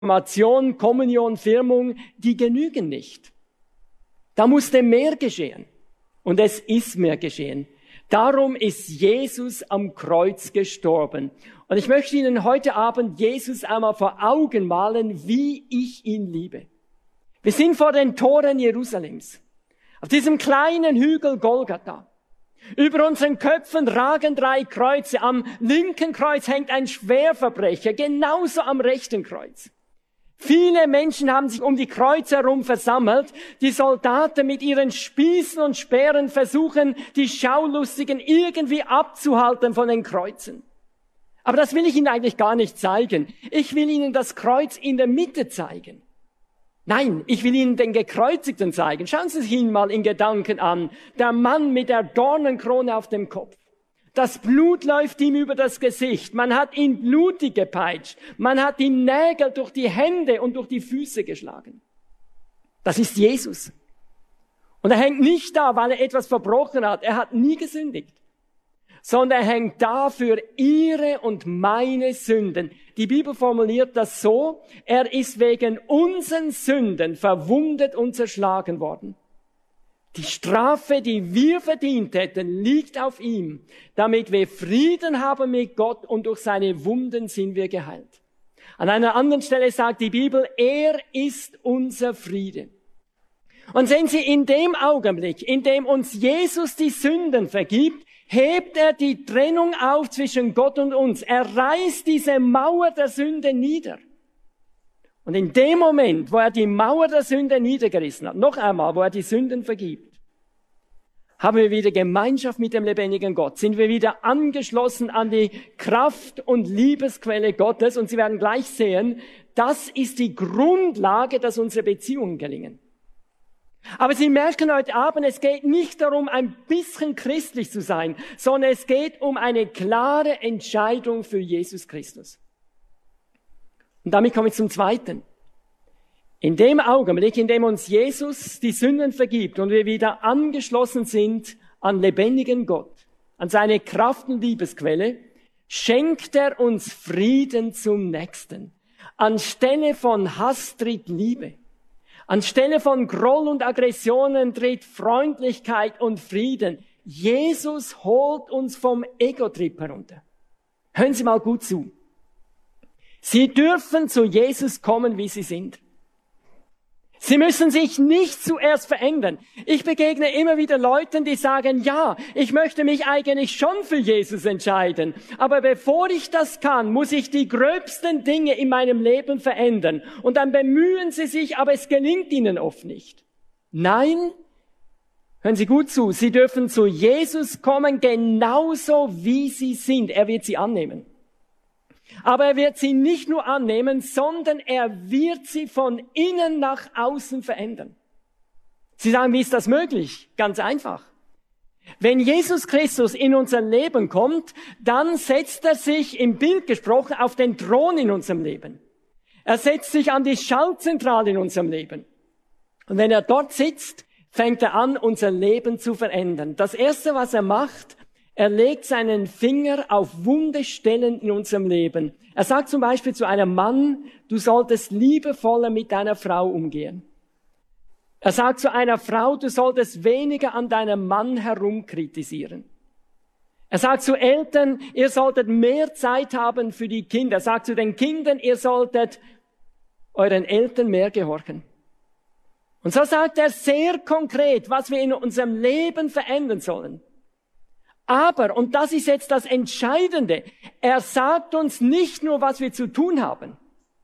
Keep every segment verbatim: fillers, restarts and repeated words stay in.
Konfirmation, Kommunion, Firmung, die genügen nicht. Da musste mehr geschehen. Und es ist mehr geschehen. Darum ist Jesus am Kreuz gestorben. Und ich möchte Ihnen heute Abend Jesus einmal vor Augen malen, wie ich ihn liebe. Wir sind vor den Toren Jerusalems. Auf diesem kleinen Hügel Golgatha. Über unseren Köpfen ragen drei Kreuze. Am linken Kreuz hängt ein Schwerverbrecher, genauso am rechten Kreuz. Viele Menschen haben sich um die Kreuze herum versammelt. Die Soldaten mit ihren Spießen und Speeren versuchen, die Schaulustigen irgendwie abzuhalten von den Kreuzen. Aber das will ich Ihnen eigentlich gar nicht zeigen. Ich will Ihnen das Kreuz in der Mitte zeigen. Nein, ich will Ihnen den Gekreuzigten zeigen. Schauen Sie sich ihn mal in Gedanken an. Der Mann mit der Dornenkrone auf dem Kopf. Das Blut läuft ihm über das Gesicht. Man hat ihn blutig gepeitscht. Man hat ihm Nägel durch die Hände und durch die Füße geschlagen. Das ist Jesus. Und er hängt nicht da, weil er etwas verbrochen hat. Er hat nie gesündigt. Sondern er hängt da für Ihre und meine Sünden. Die Bibel formuliert das so: Er ist wegen unseren Sünden verwundet und zerschlagen worden. Die Strafe, die wir verdient hätten, liegt auf ihm, damit wir Frieden haben mit Gott und durch seine Wunden sind wir geheilt. An einer anderen Stelle sagt die Bibel, er ist unser Friede. Und sehen Sie, in dem Augenblick, in dem uns Jesus die Sünden vergibt, hebt er die Trennung auf zwischen Gott und uns. Er reißt diese Mauer der Sünde nieder. Und in dem Moment, wo er die Mauer der Sünde niedergerissen hat, noch einmal, wo er die Sünden vergibt, haben wir wieder Gemeinschaft mit dem lebendigen Gott, sind wir wieder angeschlossen an die Kraft und Liebesquelle Gottes. Und Sie werden gleich sehen, das ist die Grundlage, dass unsere Beziehungen gelingen. Aber Sie merken heute Abend, es geht nicht darum, ein bisschen christlich zu sein, sondern es geht um eine klare Entscheidung für Jesus Christus. Und damit komme ich zum Zweiten. In dem Augenblick, in dem uns Jesus die Sünden vergibt und wir wieder angeschlossen sind an lebendigen Gott, an seine Kraft und Liebesquelle, schenkt er uns Frieden zum Nächsten. Anstelle von Hass tritt Liebe. Anstelle von Groll und Aggressionen tritt Freundlichkeit und Frieden. Jesus holt uns vom Ego-Trip herunter. Hören Sie mal gut zu. Sie dürfen zu Jesus kommen, wie Sie sind. Sie müssen sich nicht zuerst verändern. Ich begegne immer wieder Leuten, die sagen, ja, ich möchte mich eigentlich schon für Jesus entscheiden. Aber bevor ich das kann, muss ich die gröbsten Dinge in meinem Leben verändern. Und dann bemühen sie sich, aber es gelingt ihnen oft nicht. Nein, hören Sie gut zu, Sie dürfen zu Jesus kommen, genauso wie Sie sind. Er wird Sie annehmen. Aber er wird sie nicht nur annehmen, sondern er wird sie von innen nach außen verändern. Sie sagen, wie ist das möglich? Ganz einfach. Wenn Jesus Christus in unser Leben kommt, dann setzt er sich, im Bild gesprochen, auf den Thron in unserem Leben. Er setzt sich an die Schaltzentrale in unserem Leben. Und wenn er dort sitzt, fängt er an, unser Leben zu verändern. Das Erste, was er macht, er legt seinen Finger auf wunde Stellen in unserem Leben. Er sagt zum Beispiel zu einem Mann, du solltest liebevoller mit deiner Frau umgehen. Er sagt zu einer Frau, du solltest weniger an deinem Mann herumkritisieren. Er sagt zu Eltern, ihr solltet mehr Zeit haben für die Kinder. Er sagt zu den Kindern, ihr solltet euren Eltern mehr gehorchen. Und so sagt er sehr konkret, was wir in unserem Leben verändern sollen. Aber, und das ist jetzt das Entscheidende, er sagt uns nicht nur, was wir zu tun haben,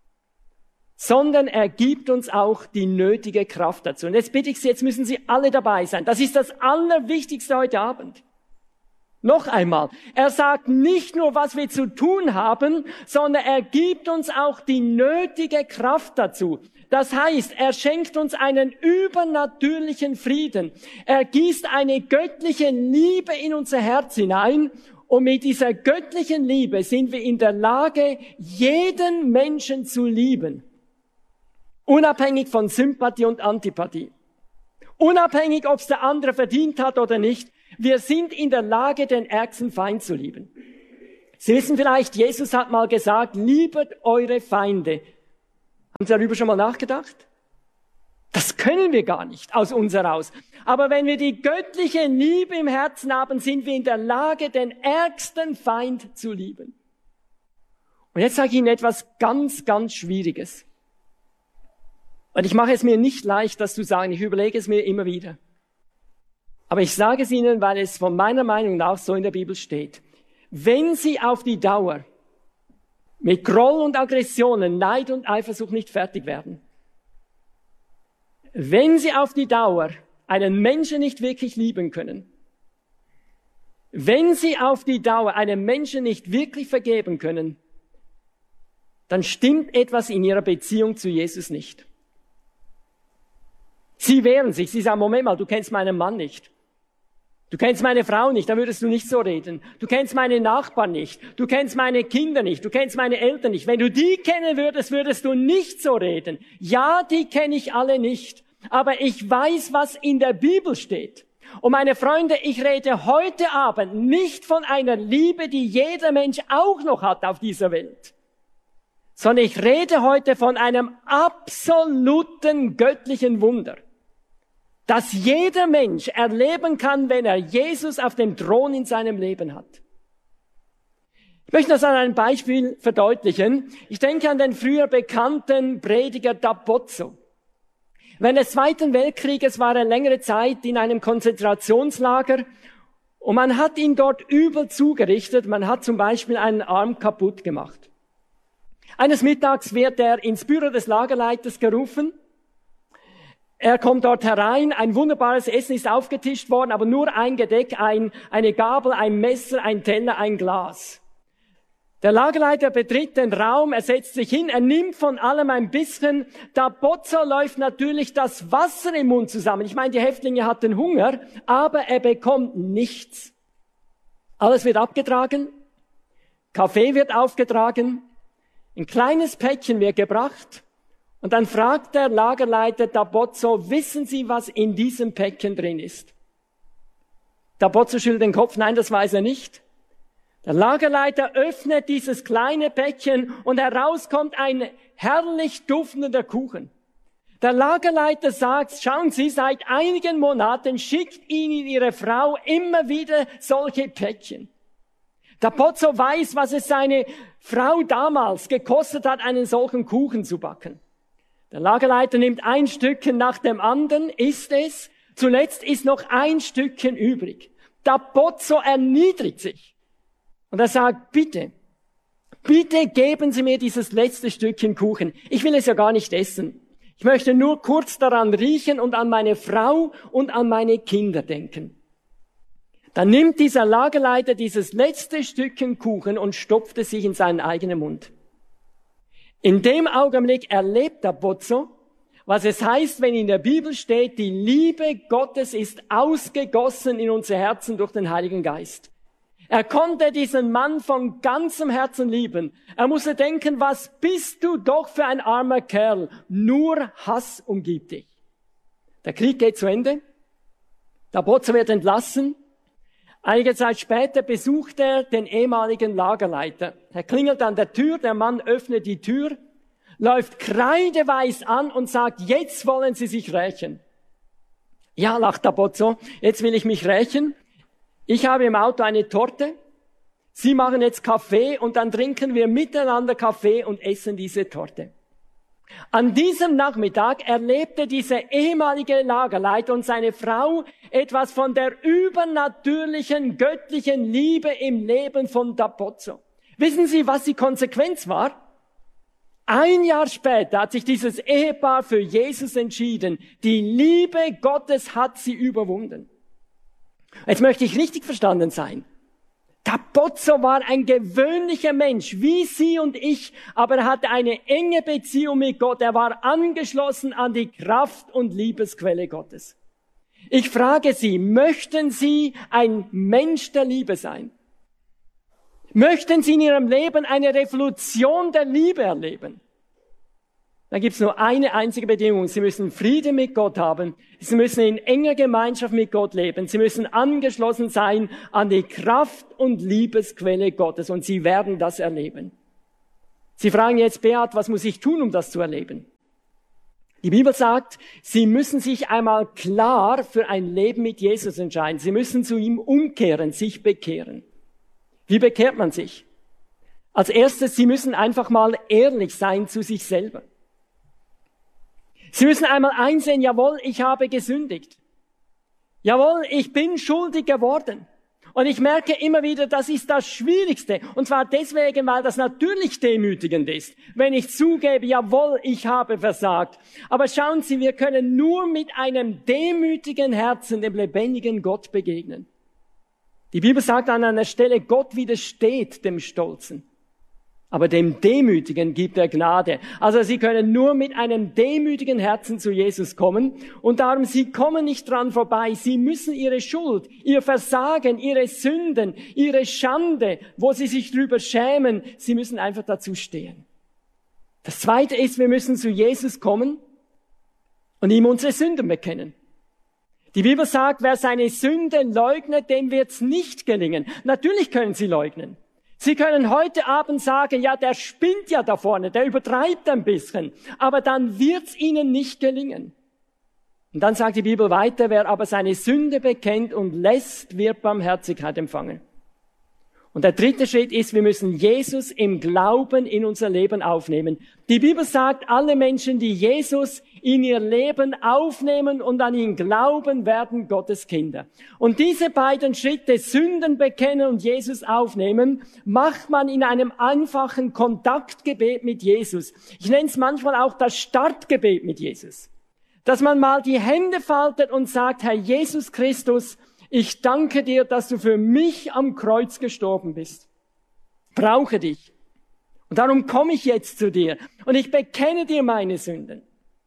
sondern er gibt uns auch die nötige Kraft dazu. Und jetzt bitte ich Sie, jetzt müssen Sie alle dabei sein. Das ist das Allerwichtigste heute Abend. Noch einmal, er sagt nicht nur, was wir zu tun haben, sondern er gibt uns auch die nötige Kraft dazu. Das heißt, er schenkt uns einen übernatürlichen Frieden. Er gießt eine göttliche Liebe in unser Herz hinein. Und mit dieser göttlichen Liebe sind wir in der Lage, jeden Menschen zu lieben. Unabhängig von Sympathie und Antipathie. Unabhängig, ob es der andere verdient hat oder nicht. Wir sind in der Lage, den ärgsten Feind zu lieben. Sie wissen vielleicht, Jesus hat mal gesagt, liebet eure Feinde. Haben Sie darüber schon mal nachgedacht? Das können wir gar nicht aus uns heraus. Aber wenn wir die göttliche Liebe im Herzen haben, sind wir in der Lage, den ärgsten Feind zu lieben. Und jetzt sage ich Ihnen etwas ganz, ganz Schwieriges. Und ich mache es mir nicht leicht, das zu sagen. Ich überlege es mir immer wieder. Aber ich sage es Ihnen, weil es von meiner Meinung nach so in der Bibel steht. Wenn Sie auf die Dauer mit Groll und Aggressionen, Neid und Eifersucht nicht fertig werden, wenn Sie auf die Dauer einen Menschen nicht wirklich lieben können, wenn Sie auf die Dauer einem Menschen nicht wirklich vergeben können, dann stimmt etwas in Ihrer Beziehung zu Jesus nicht. Sie wehren sich, Sie sagen, Moment mal, du kennst meinen Mann nicht. Du kennst meine Frau nicht, da würdest du nicht so reden. Du kennst meine Nachbarn nicht. Du kennst meine Kinder nicht. Du kennst meine Eltern nicht. Wenn du die kennen würdest, würdest du nicht so reden. Ja, die kenne ich alle nicht. Aber ich weiß, was in der Bibel steht. Und meine Freunde, ich rede heute Abend nicht von einer Liebe, die jeder Mensch auch noch hat auf dieser Welt, sondern ich rede heute von einem absoluten göttlichen Wunder, das jeder Mensch erleben kann, wenn er Jesus auf dem Thron in seinem Leben hat. Ich möchte das an einem Beispiel verdeutlichen. Ich denke an den früher bekannten Prediger Da Pozzo. Während des Zweiten Weltkrieges war er längere Zeit in einem Konzentrationslager und man hat ihn dort übel zugerichtet. Man hat zum Beispiel einen Arm kaputt gemacht. Eines Mittags wird er ins Büro des Lagerleiters gerufen. Er kommt dort herein, ein wunderbares Essen ist aufgetischt worden, aber nur ein Gedeck, ein, eine Gabel, ein Messer, ein Teller, ein Glas. Der Lagerleiter betritt den Raum, er setzt sich hin, er nimmt von allem ein bisschen. Da Pozzo läuft natürlich das Wasser im Mund zusammen. Ich meine, die Häftlinge hatten Hunger, aber er bekommt nichts. Alles wird abgetragen, Kaffee wird aufgetragen, ein kleines Päckchen wird gebracht und dann fragt der Lagerleiter Da Pozzo, wissen Sie, was in diesem Päckchen drin ist? Da Pozzo schüttelt den Kopf, nein, das weiß er nicht. Der Lagerleiter öffnet dieses kleine Päckchen und heraus kommt ein herrlich duftender Kuchen. Der Lagerleiter sagt, schauen Sie, seit einigen Monaten schickt Ihnen Ihre Frau immer wieder solche Päckchen. Da Pozzo weiß, was es seine Frau damals gekostet hat, einen solchen Kuchen zu backen. Der Lagerleiter nimmt ein Stückchen nach dem anderen, isst es. Zuletzt ist noch ein Stückchen übrig. Da Pozzo erniedrigt sich. Und er sagt, bitte, bitte geben Sie mir dieses letzte Stückchen Kuchen. Ich will es ja gar nicht essen. Ich möchte nur kurz daran riechen und an meine Frau und an meine Kinder denken. Dann nimmt dieser Lagerleiter dieses letzte Stückchen Kuchen und stopft es sich in seinen eigenen Mund. In dem Augenblick erlebt der Pozzo, was es heißt, wenn in der Bibel steht, die Liebe Gottes ist ausgegossen in unser Herzen durch den Heiligen Geist. Er konnte diesen Mann von ganzem Herzen lieben. Er musste denken, was bist du doch für ein armer Kerl? Nur Hass umgibt dich. Der Krieg geht zu Ende. Der Pozzo wird entlassen. Einige Zeit später besucht er den ehemaligen Lagerleiter. Er klingelt an der Tür, der Mann öffnet die Tür, läuft kreideweiß an und sagt, jetzt wollen Sie sich rächen. Ja, lacht der Pozzo, jetzt will ich mich rächen. Ich habe im Auto eine Torte, Sie machen jetzt Kaffee und dann trinken wir miteinander Kaffee und essen diese Torte. An diesem Nachmittag erlebte dieser ehemalige Lagerleiter und seine Frau etwas von der übernatürlichen, göttlichen Liebe im Leben von Da Pozzo. Wissen Sie, was die Konsequenz war? Ein Jahr später hat sich dieses Ehepaar für Jesus entschieden. Die Liebe Gottes hat sie überwunden. Jetzt möchte ich richtig verstanden sein. Da Pozzo war ein gewöhnlicher Mensch, wie Sie und ich, aber er hatte eine enge Beziehung mit Gott. Er war angeschlossen an die Kraft und Liebesquelle Gottes. Ich frage Sie, möchten Sie ein Mensch der Liebe sein? Möchten Sie in Ihrem Leben eine Revolution der Liebe erleben? Dann gibt es nur eine einzige Bedingung. Sie müssen Frieden mit Gott haben. Sie müssen in enger Gemeinschaft mit Gott leben. Sie müssen angeschlossen sein an die Kraft und Liebesquelle Gottes. Und Sie werden das erleben. Sie fragen jetzt, Beat, was muss ich tun, um das zu erleben? Die Bibel sagt, Sie müssen sich einmal klar für ein Leben mit Jesus entscheiden. Sie müssen zu ihm umkehren, sich bekehren. Wie bekehrt man sich? Als erstes, Sie müssen einfach mal ehrlich sein zu sich selber. Sie müssen einmal einsehen, jawohl, ich habe gesündigt. Jawohl, ich bin schuldig geworden. Und ich merke immer wieder, das ist das Schwierigste. Und zwar deswegen, weil das natürlich demütigend ist, wenn ich zugebe, jawohl, ich habe versagt. Aber schauen Sie, wir können nur mit einem demütigen Herzen dem lebendigen Gott begegnen. Die Bibel sagt an einer Stelle, Gott widersteht dem Stolzen. Aber dem Demütigen gibt er Gnade. Also Sie können nur mit einem demütigen Herzen zu Jesus kommen. Und darum, Sie kommen nicht dran vorbei. Sie müssen Ihre Schuld, Ihr Versagen, Ihre Sünden, Ihre Schande, wo Sie sich drüber schämen, Sie müssen einfach dazu stehen. Das Zweite ist, wir müssen zu Jesus kommen und ihm unsere Sünden bekennen. Die Bibel sagt, wer seine Sünde leugnet, dem wird's nicht gelingen. Natürlich können Sie leugnen. Sie können heute Abend sagen, ja, der spinnt ja da vorne, der übertreibt ein bisschen, aber dann wird's Ihnen nicht gelingen. Und dann sagt die Bibel weiter, wer aber seine Sünde bekennt und lässt, wird Barmherzigkeit empfangen. Und der dritte Schritt ist, wir müssen Jesus im Glauben in unser Leben aufnehmen. Die Bibel sagt, alle Menschen, die Jesus in ihr Leben aufnehmen und an ihn glauben, werden Gottes Kinder. Und diese beiden Schritte, Sünden bekennen und Jesus aufnehmen, macht man in einem einfachen Kontaktgebet mit Jesus. Ich nenne es manchmal auch das Startgebet mit Jesus. Dass man mal die Hände faltet und sagt, Herr Jesus Christus, ich danke dir, dass du für mich am Kreuz gestorben bist. Brauche dich. Und darum komme ich jetzt zu dir. Und ich bekenne dir meine Sünden.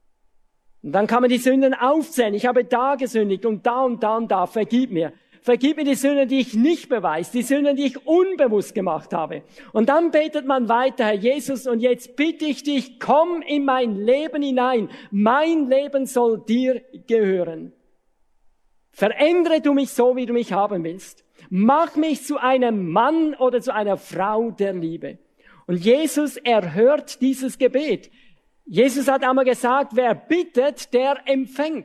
Und dann kann man die Sünden aufzählen. Ich habe da gesündigt und da und da und da. Vergib mir. Vergib mir die Sünden, die ich nicht beweise. Die Sünden, die ich unbewusst gemacht habe. Und dann betet man weiter, Herr Jesus, und jetzt bitte ich dich, komm in mein Leben hinein. Mein Leben soll dir gehören. Verändere du mich so, wie du mich haben willst. Mach mich zu einem Mann oder zu einer Frau der Liebe. Und Jesus erhört dieses Gebet. Jesus hat einmal gesagt, wer bittet, der empfängt.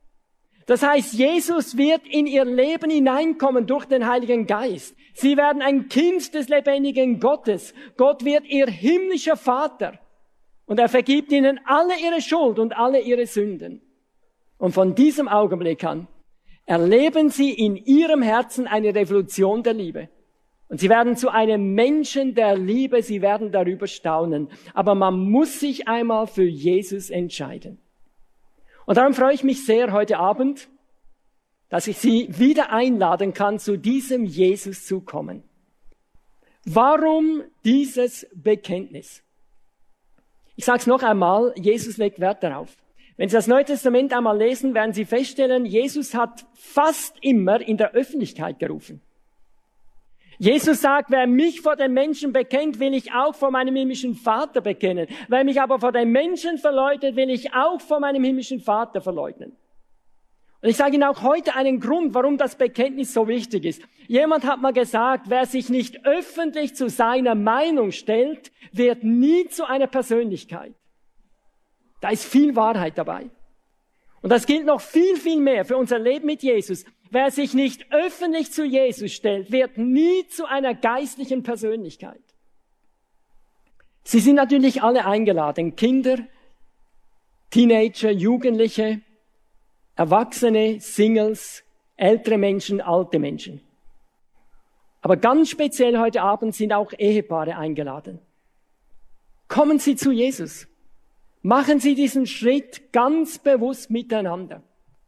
Das heißt, Jesus wird in ihr Leben hineinkommen durch den Heiligen Geist. Sie werden ein Kind des lebendigen Gottes. Gott wird ihr himmlischer Vater. Und er vergibt ihnen alle ihre Schuld und alle ihre Sünden. Und von diesem Augenblick an erleben sie in ihrem Herzen eine Revolution der Liebe. Und sie werden zu einem Menschen der Liebe, sie werden darüber staunen. Aber man muss sich einmal für Jesus entscheiden. Und darum freue ich mich sehr heute Abend, dass ich Sie wieder einladen kann, zu diesem Jesus zu kommen. Warum dieses Bekenntnis? Ich sage es noch einmal, Jesus legt Wert darauf. Wenn Sie das Neue Testament einmal lesen, werden Sie feststellen, Jesus hat fast immer in der Öffentlichkeit gerufen. Jesus sagt, wer mich vor den Menschen bekennt, will ich auch vor meinem himmlischen Vater bekennen. Wer mich aber vor den Menschen verleugnet, will ich auch vor meinem himmlischen Vater verleugnen. Und ich sage Ihnen auch heute einen Grund, warum das Bekenntnis so wichtig ist. Jemand hat mal gesagt, wer sich nicht öffentlich zu seiner Meinung stellt, wird nie zu einer Persönlichkeit. Da ist viel Wahrheit dabei. Und das gilt noch viel, viel mehr für unser Leben mit Jesus. Wer sich nicht öffentlich zu Jesus stellt, wird nie zu einer geistlichen Persönlichkeit. Sie sind natürlich alle eingeladen. Kinder, Teenager, Jugendliche, Erwachsene, Singles, ältere Menschen, alte Menschen. Aber ganz speziell heute Abend sind auch Ehepaare eingeladen. Kommen Sie zu Jesus. Machen Sie diesen Schritt ganz bewusst miteinander.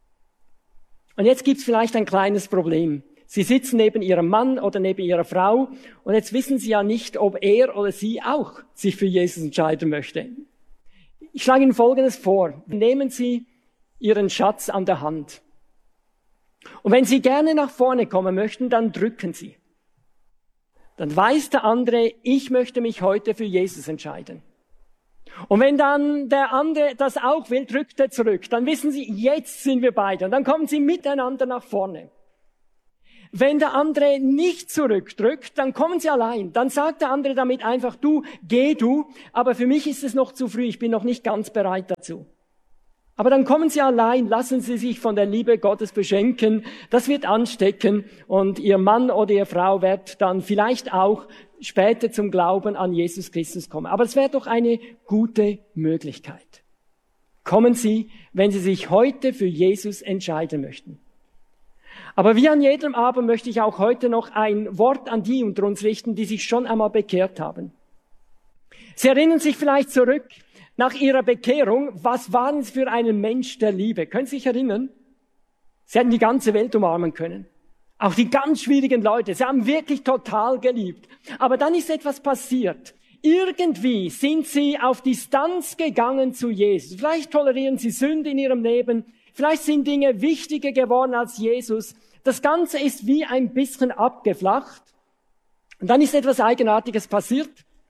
Und jetzt gibt's vielleicht ein kleines Problem. Sie sitzen neben Ihrem Mann oder neben Ihrer Frau und jetzt wissen Sie ja nicht, ob er oder sie auch sich für Jesus entscheiden möchte. Ich schlage Ihnen Folgendes vor. Nehmen Sie Ihren Schatz an der Hand. Und wenn Sie gerne nach vorne kommen möchten, dann drücken Sie. Dann weiß der andere, ich möchte mich heute für Jesus entscheiden. Und wenn dann der andere das auch will, drückt er zurück. Dann wissen Sie, jetzt sind wir beide. Und dann kommen Sie miteinander nach vorne. Wenn der andere nicht zurückdrückt, dann kommen sie allein. Dann sagt der andere damit einfach, du, geh du, aber für mich ist es noch zu früh, ich bin noch nicht ganz bereit dazu. Aber dann kommen sie allein, lassen sie sich von der Liebe Gottes beschenken, das wird anstecken und ihr Mann oder ihre Frau wird dann vielleicht auch später zum Glauben an Jesus Christus kommen. Aber es wäre doch eine gute Möglichkeit. Kommen Sie, wenn Sie sich heute für Jesus entscheiden möchten. Aber wie an jedem Abend möchte ich auch heute noch ein Wort an die unter uns richten, die sich schon einmal bekehrt haben. Sie erinnern sich vielleicht zurück nach ihrer Bekehrung, was waren Sie für einen Mensch der Liebe? Können Sie sich erinnern? Sie hätten die ganze Welt umarmen können. Auch die ganz schwierigen Leute. Sie haben wirklich total geliebt. Aber dann ist etwas passiert. Irgendwie sind Sie auf Distanz gegangen zu Jesus. Vielleicht tolerieren Sie Sünde in Ihrem Leben. Vielleicht sind Dinge wichtiger geworden als Jesus. Das Ganze ist wie ein bisschen abgeflacht. Und dann ist etwas Eigenartiges passiert.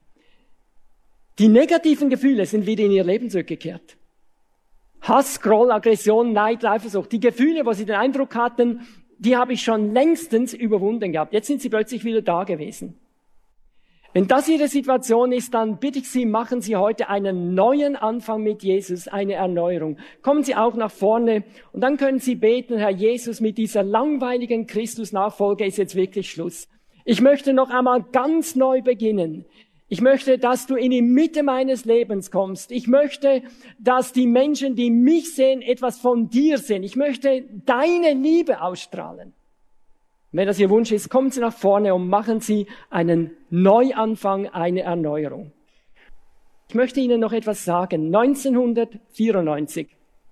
Die negativen Gefühle sind wieder in ihr Leben zurückgekehrt. Hass, Groll, Aggression, Neid, Eifersucht. Die Gefühle, wo sie den Eindruck hatten, die habe ich schon längstens überwunden gehabt. Jetzt sind sie plötzlich wieder da gewesen. Wenn das Ihre Situation ist, dann bitte ich Sie, machen Sie heute einen neuen Anfang mit Jesus, eine Erneuerung. Kommen Sie auch nach vorne und dann können Sie beten, Herr Jesus, mit dieser langweiligen Christus-Nachfolge ist jetzt wirklich Schluss. Ich möchte noch einmal ganz neu beginnen. Ich möchte, dass du in die Mitte meines Lebens kommst. Ich möchte, dass die Menschen, die mich sehen, etwas von dir sehen. Ich möchte deine Liebe ausstrahlen. Wenn das Ihr Wunsch ist, kommen Sie nach vorne und machen Sie einen Neuanfang, eine Erneuerung. Ich möchte Ihnen noch etwas sagen. neunzehnhundertvierundneunzig.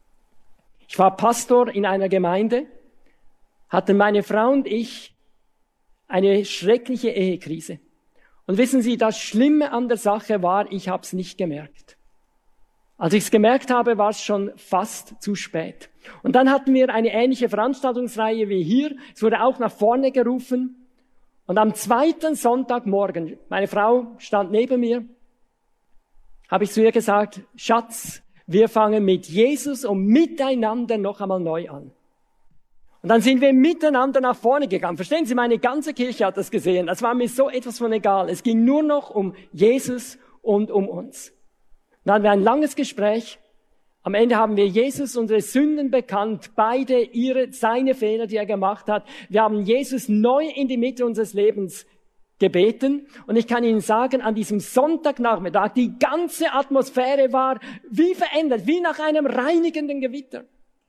Ich war Pastor in einer Gemeinde, hatten meine Frau und ich eine schreckliche Ehekrise. Und wissen Sie, das Schlimme an der Sache war, ich habe es nicht gemerkt. Als ich es gemerkt habe, war es schon fast zu spät. Und dann hatten wir eine ähnliche Veranstaltungsreihe wie hier. Es wurde auch nach vorne gerufen. Und am zweiten Sonntagmorgen, meine Frau stand neben mir, habe ich zu ihr gesagt, Schatz, wir fangen mit Jesus und miteinander noch einmal neu an. Und dann sind wir miteinander nach vorne gegangen. Verstehen Sie, meine ganze Kirche hat das gesehen. Das war mir so etwas von egal. Es ging nur noch um Jesus und um uns. Dann hatten wir ein langes Gespräch. Am Ende haben wir Jesus unsere Sünden bekannt, beide ihre, seine Fehler, die er gemacht hat. Wir haben Jesus neu in die Mitte unseres Lebens gebeten. Und ich kann Ihnen sagen, an diesem Sonntagnachmittag, die ganze Atmosphäre war wie verändert, wie nach einem reinigenden Gewitter.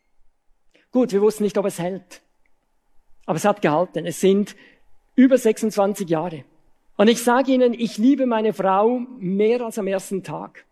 Gut, wir wussten nicht, ob es hält. Aber es hat gehalten. Es sind über sechsundzwanzig Jahre. Und ich sage Ihnen, ich liebe meine Frau mehr als am ersten Tag.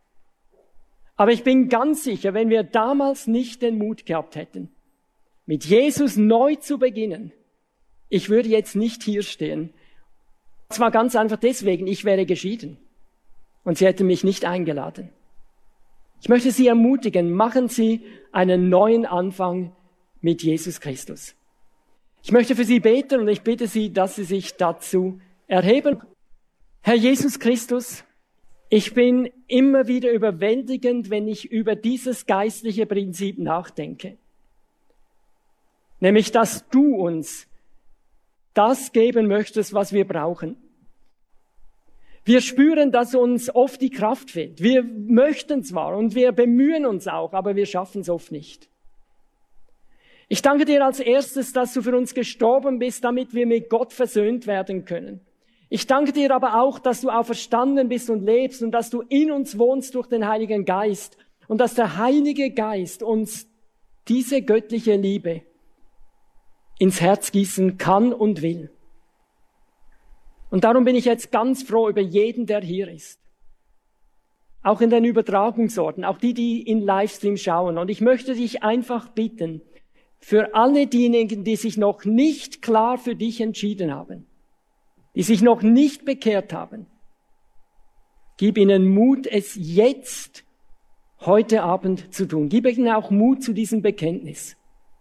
Aber ich bin ganz sicher, wenn wir damals nicht den Mut gehabt hätten, mit Jesus neu zu beginnen, ich würde jetzt nicht hier stehen. Und zwar ganz einfach deswegen, ich wäre geschieden. Und sie hätte mich nicht eingeladen. Ich möchte Sie ermutigen, machen Sie einen neuen Anfang mit Jesus Christus. Ich möchte für Sie beten und ich bitte Sie, dass Sie sich dazu erheben. Herr Jesus Christus, ich bin immer wieder überwältigend, wenn ich über dieses geistliche Prinzip nachdenke. Nämlich, dass du uns das geben möchtest, was wir brauchen. Wir spüren, dass uns oft die Kraft fehlt. Wir möchten zwar und wir bemühen uns auch, aber wir schaffen es oft nicht. Ich danke dir als erstes, dass du für uns gestorben bist, damit wir mit Gott versöhnt werden können. Ich danke dir aber auch, dass du auferstanden bist und lebst und dass du in uns wohnst durch den Heiligen Geist und dass der Heilige Geist uns diese göttliche Liebe ins Herz gießen kann und will. Und darum bin ich jetzt ganz froh über jeden, der hier ist. Auch in den Übertragungsorten, auch die, die in Livestream schauen. Und ich möchte dich einfach bitten, für alle diejenigen, die sich noch nicht klar für dich entschieden haben, die sich noch nicht bekehrt haben, gib ihnen Mut, es jetzt, heute Abend zu tun. Gib ihnen auch Mut zu diesem Bekenntnis.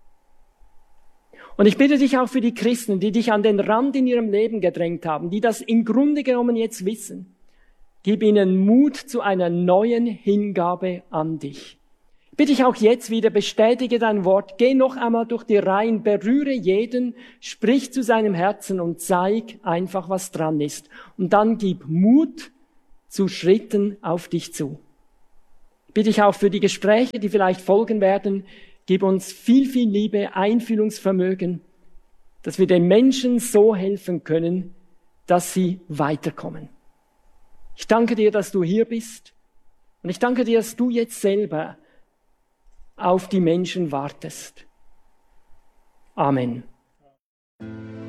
Und ich bitte dich auch für die Christen, die dich an den Rand in ihrem Leben gedrängt haben, die das im Grunde genommen jetzt wissen. Gib ihnen Mut zu einer neuen Hingabe an dich. Bitte ich auch jetzt wieder, bestätige dein Wort, geh noch einmal durch die Reihen, berühre jeden, sprich zu seinem Herzen und zeig einfach, was dran ist. Und dann gib Mut zu Schritten auf dich zu. Bitte ich auch für die Gespräche, die vielleicht folgen werden, gib uns viel, viel Liebe, Einfühlungsvermögen, dass wir den Menschen so helfen können, dass sie weiterkommen. Ich danke dir, dass du hier bist. Und ich danke dir, dass du jetzt selber auf die Menschen wartest. Amen.